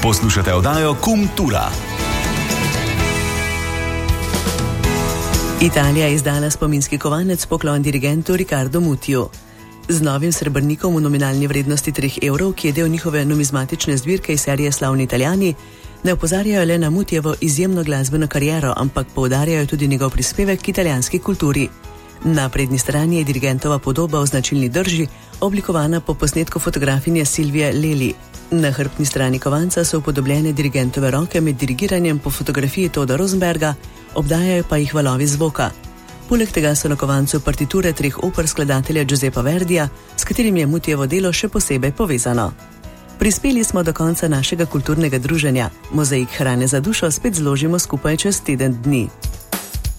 Poslušate oddajo Kultura. Italija je izdala spominski kovanec poklon dirigentu Riccardo Mutiju. Z novim srebrnikom v nominalni vrednosti 3 evrov, ki je del njihove numizmatične zbirke iz serije Slavni Italijani, ne opozarjajo le na Mutijevo izjemno glasbeno kariero, ampak poudarjajo tudi njegov prispevek k italijanski kulturi. Na prednji strani je dirigentova podoba v značilni drži, oblikovana po posnetku fotografinje Silvije Leli. Na hrbtni strani kovanca so upodobljene dirigentove roke med dirigiranjem po fotografiji Toda Rosenberga, obdajajo pa jih valovi zvoka. Poleg tega so na kovancu partiture 3 oper skladatelja Giuseppa Verdija, s katerim je Mutijevo delo še posebej povezano. Prispeli smo do konca našega kulturnega druženja. Mozaik hrane za dušo spet zložimo skupaj čez teden dni.